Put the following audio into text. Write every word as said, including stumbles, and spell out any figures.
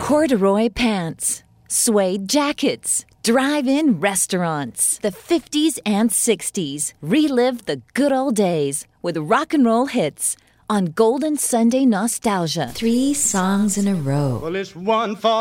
Corduroy pants, suede jackets, drive-in restaurants. The fifties and sixties. Relive the good old days with rock and roll hits on Golden Sunday Nostalgia. Three songs in a row. Well, it's one for